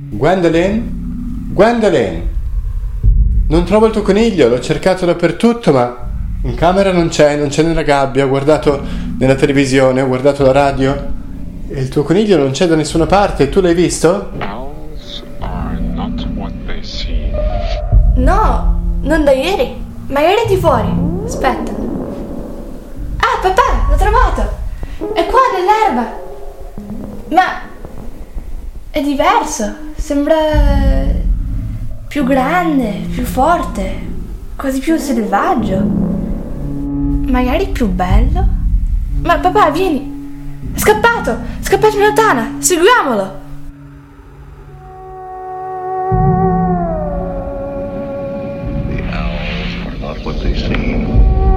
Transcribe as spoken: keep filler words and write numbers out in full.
Gwendolyn? Gwendolyn? Non trovo il tuo coniglio, l'ho cercato dappertutto, ma in camera non c'è, non c'è nella gabbia, ho guardato nella televisione, ho guardato la radio e il tuo coniglio non c'è da nessuna parte. Tu l'hai visto? Owls are not what they seem. No, non da ieri. Magari è di fuori. Aspetta. Ah, papà, l'ho trovato. È qua nell'erba. Ma è diverso. Sembra più grande, più forte, quasi più selvaggio. Magari più bello. Ma papà, vieni. È scappato. È scappato in lontana. Seguiamolo.